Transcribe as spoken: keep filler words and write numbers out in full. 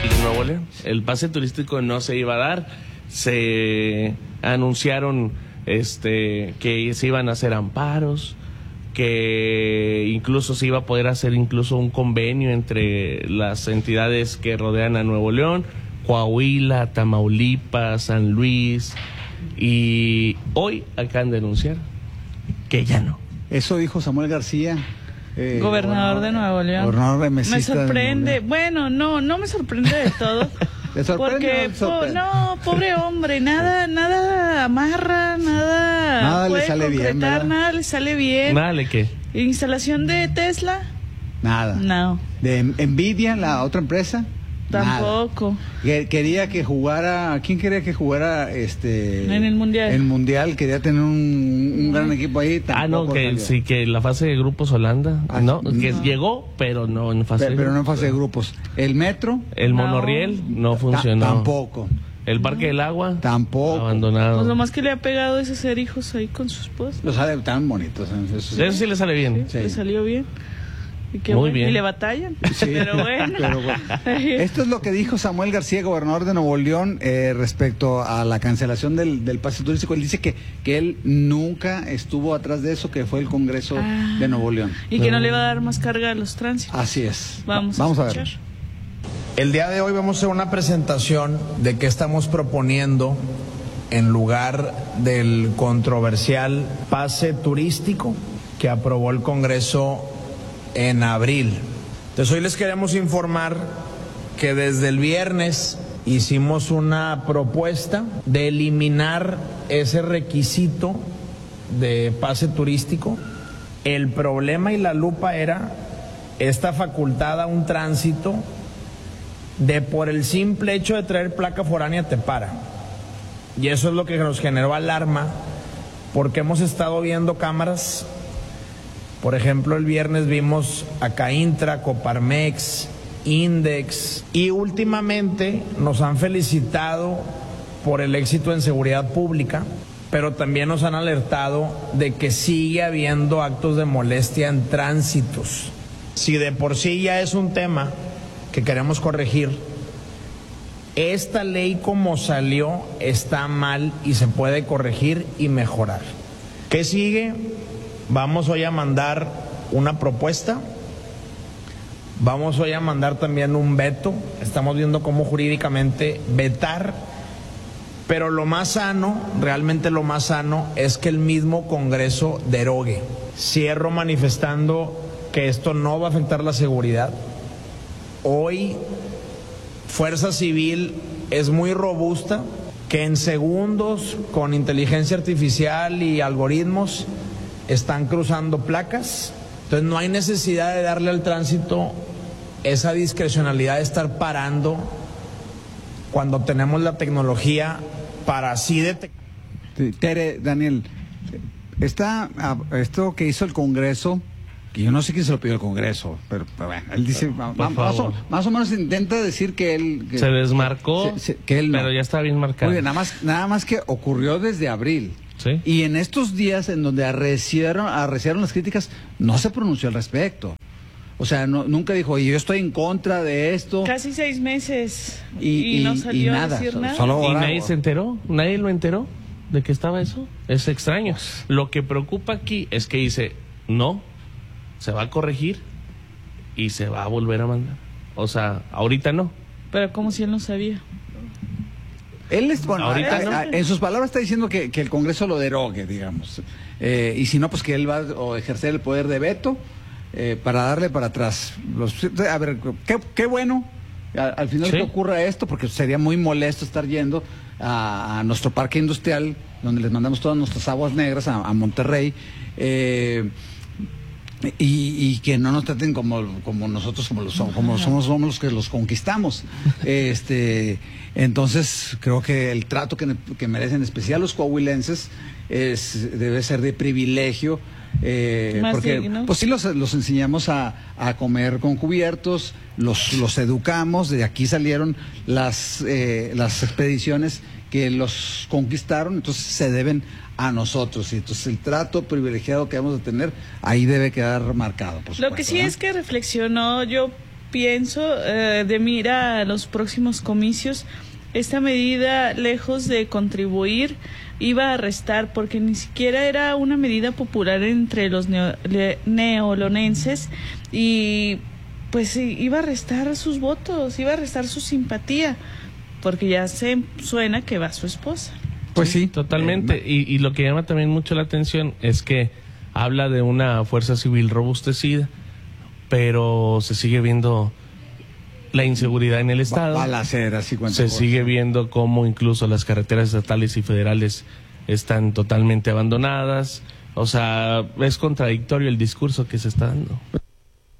de Nuevo León. El pase turístico no se iba a dar. Se anunciaron este que se iban a hacer amparos, que incluso se iba a poder hacer incluso un convenio entre las entidades que rodean a Nuevo León, Coahuila, Tamaulipas, San Luis, y hoy acaban de anunciar que ya no. Eso dijo Samuel García, eh, gobernador, gobernador de Nuevo León. Gobernador me sorprende, bueno, no, no me sorprende de todo. ¿Le sorprende? Porque, no, sorprende? Po, no, pobre hombre, nada, nada amarra, nada, nada puede le sale bien, ¿verdad? Nada le sale bien. ¿Nada le qué? ¿Instalación de Tesla? Nada. No. ¿De Nvidia, la otra empresa? Tampoco. Nada. Quería que jugara, ¿quién quería que jugara este en el Mundial? En el Mundial, quería tener un, un gran equipo ahí. Ah, no, que sí, que la fase de grupos Holanda, ah, no, que no. llegó, pero no en fase pero, de pero no en fase de grupos. ¿El metro? El no. monorriel no funcionó. Tampoco. ¿El Parque del Agua? Tampoco. Abandonado. Pues lo más que le ha pegado es hacer hijos ahí con su esposa. Los sale tan bonitos. Eso, sí. Eso sí le sale bien. Sí, sí. Le salió bien. Y qué Muy bueno. bien. Y le batallan. Sí. Pero, bueno. Pero bueno. Esto es lo que dijo Samuel García, gobernador de Nuevo León, eh, respecto a la cancelación del, del pase turístico. Él dice que, que él nunca estuvo atrás de eso, que fue el Congreso ah, de Nuevo León. Y que no le va a dar más carga a los tránsitos. Así es. Vamos, Vamos a, a ver. El día de hoy vamos a hacer una presentación de qué estamos proponiendo en lugar del controversial pase turístico que aprobó el Congreso en abril. Entonces hoy les queremos informar que desde el viernes hicimos una propuesta de eliminar ese requisito de pase turístico. El problema y la lupa era esta facultad a un tránsito de por el simple hecho de traer placa foránea te para. Y eso es lo que nos generó alarma, porque hemos estado viendo cámaras. Por ejemplo, el viernes vimos a Caintra, Coparmex, Index, y últimamente nos han felicitado por el éxito en seguridad pública, pero también nos han alertado de que sigue habiendo actos de molestia en tránsitos. Si de por sí ya es un tema que queremos corregir, esta ley como salió está mal y se puede corregir y mejorar. ¿Qué sigue? Vamos hoy a mandar una propuesta, vamos hoy a mandar también un veto, estamos viendo cómo jurídicamente vetar, pero lo más sano, realmente lo más sano es que el mismo Congreso derogue. Cierro manifestando que esto no va a afectar la seguridad. Hoy Fuerza Civil es muy robusta, que en segundos con inteligencia artificial y algoritmos están cruzando placas, entonces no hay necesidad de darle al tránsito esa discrecionalidad de estar parando cuando tenemos la tecnología para así detectar. Tere, Daniel, está esto que hizo el Congreso, que yo no sé quién se lo pidió el Congreso, pero, pero bueno, él dice, ma, ma, más, o, más o menos intenta decir que él... Que, se desmarcó, se, se, que él pero no. ya está bien marcado. Muy bien, nada más, nada más que ocurrió desde abril. ¿Sí? Y en estos días en donde arreciaron, arreciaron las críticas, no se pronunció al respecto. O sea, no, nunca dijo, oye, yo estoy en contra de esto. Casi seis meses y, y, y no salió y nada, a decir nada. Solo ¿Y nadie se enteró? ¿Nadie lo enteró de que estaba eso? Es extraño. Lo que preocupa aquí es que dice, no, se va a corregir y se va a volver a mandar. O sea, ahorita no. Pero como si él no sabía. Él es, bueno, ahorita a, no. a, en sus palabras está diciendo que, que el Congreso lo derogue, digamos. Eh, y si no, pues que él va a ejercer el poder de veto eh, para darle para atrás. Los, a ver, qué, qué bueno al, al final ¿Sí? que ocurra esto, porque sería muy molesto estar yendo a, a nuestro parque industrial, donde les mandamos todas nuestras aguas negras a, a Monterrey. Eh, Y, y que no nos traten como, como nosotros como los como somos, somos los que los conquistamos. este entonces creo que el trato que, que merecen, en especial los coahuilenses, es debe ser de privilegio, eh, porque digno. Pues sí los, los enseñamos a, a comer con cubiertos, los los educamos, de aquí salieron las eh, las expediciones que los conquistaron, entonces se deben a nosotros, y entonces el trato privilegiado que vamos a tener ahí debe quedar marcado, por supuesto. Lo que sí, ¿eh?, es que reflexionó, yo pienso, eh, de mira a los próximos comicios, esta medida, lejos de contribuir, iba a restar, porque ni siquiera era una medida popular entre los neo, le, neolonenses, y pues iba a restar sus votos, iba a restar su simpatía, porque ya se suena que va su esposa. Pues sí, totalmente. Eh, y, y lo que llama también mucho la atención es que habla de una fuerza civil robustecida, pero se sigue viendo la inseguridad en el estado. Balaceras y cuantas Se cosas. sigue viendo cómo incluso las carreteras estatales y federales están totalmente abandonadas. O sea, es contradictorio el discurso que se está dando.